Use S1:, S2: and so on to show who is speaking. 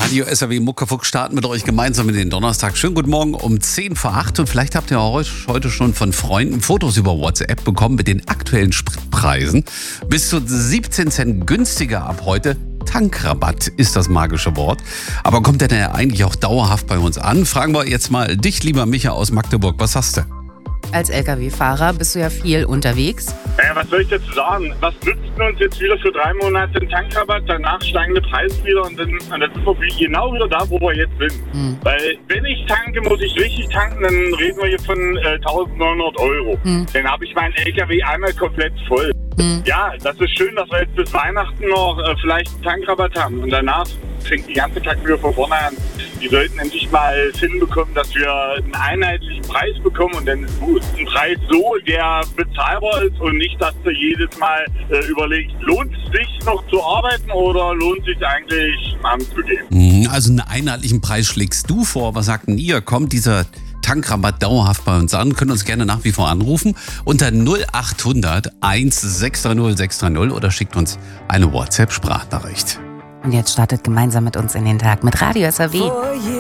S1: Radio SAW Muckefuck starten mit euch gemeinsam in den Donnerstag. Schönen guten Morgen um 7 vor 8 und vielleicht habt ihr heute schon von Freunden Fotos über WhatsApp bekommen mit den aktuellen Spritpreisen. Bis zu 17 Cent günstiger ab heute. Tankrabatt ist das magische Wort. Aber kommt der denn ja eigentlich auch dauerhaft bei uns an? Fragen wir jetzt mal dich, lieber Micha aus Magdeburg. Was hast du?
S2: Als Lkw-Fahrer bist du ja viel unterwegs.
S3: Was soll ich dazu sagen? Was nützt uns jetzt wieder für 3 Monate ein Tankrabatt, danach steigende Preise wieder und dann sind wir genau wieder da, wo wir jetzt sind. Weil wenn ich tanke, muss ich richtig tanken, dann reden wir hier von 1.900 Euro. Dann habe ich meinen Lkw einmal komplett voll. Ja, das ist schön, dass wir jetzt bis Weihnachten noch vielleicht einen Tankrabatt haben und danach fängt die ganze Tag wieder von vorne an. Die sollten endlich mal hinbekommen, dass wir einen einheitlichen Preis bekommen und dann ist gut. Ein Preis so, der bezahlbar ist und nicht, dass du jedes Mal überlegst, lohnt es sich noch zu arbeiten oder lohnt es sich eigentlich Abend zu gehen?
S1: Also einen einheitlichen Preis schlägst du vor. Was sagt denn ihr? Kommt dieser Tankrabatt dauerhaft bei uns an? Könnt uns gerne nach wie vor anrufen unter 0800 1630 630 oder schickt uns eine WhatsApp-Sprachnachricht.
S2: Und jetzt startet gemeinsam mit uns in den Tag mit Radio SAW.